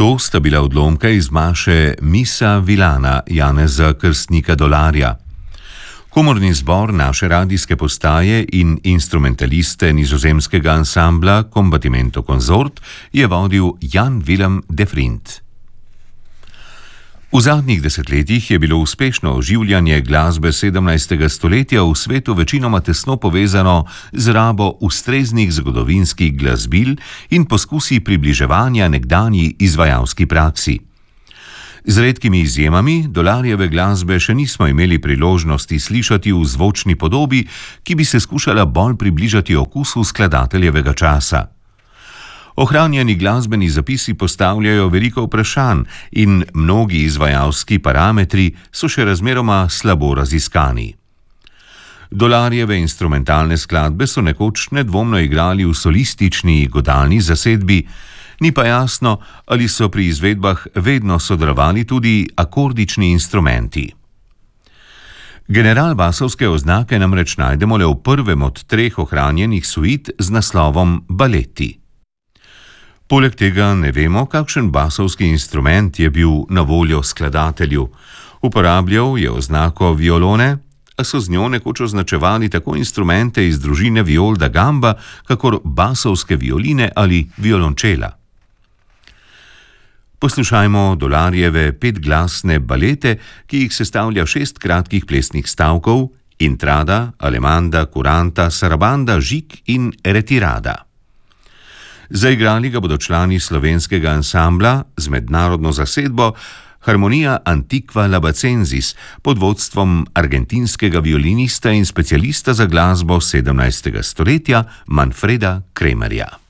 To sta bila odlomka iz maše Misa Vilana Janeza Krstnika Dolarja. Komorni zbor naše radijske postaje in instrumentaliste nizozemskega ansambla Combattimento Consort je vodil Jan Willem de Vriend. V zadnjih desetletjih je bilo uspešno oživljanje glasbe 17. stoletja v svetu večinoma tesno povezano z rabo ustreznih zgodovinskih glasbil in poskusi približevanja nekdanji izvajalski praksi. Z redkimi izjemami Dolarjeve glasbe še nismo imeli priložnosti slišati v zvočni podobi, ki bi se skušala bolj približati okusu skladateljevega časa. Ohranjeni glasbeni zapisi postavljajo veliko vprašanj in mnogi izvajalski parametri so še razmeroma slabo raziskani. Dolarjeve instrumentalne skladbe so nekoč nedvomno igrali v solistični godalni zasedbi, ni pa jasno, ali so pri izvedbah vedno sodelovali tudi akordični instrumenti. General basovske oznake namreč najdemo le v prvem od 3 ohranjenih suit z naslovom Baleti. Poleg tega ne vemo, kakšen basovski instrument je bil na voljo skladatelju. Uporabljal je oznako violone, a so z njo nekoč označevali tako instrumente iz družine viol da gamba, kakor basovske violine ali violončela. Poslušajmo Dolarjeve 5-glasne balete, ki jih sestavlja 6 kratkih plesnih stavkov: intrada, alemanda, kuranta, sarabanda, žig in retirada. Zaigrali ga bodo člani slovenskega ansambla z mednarodno zasedbo Harmonia Antiqua Labacensis pod vodstvom argentinskega violinista in specialista za glasbo 17. stoletja Manfreda Kremerja.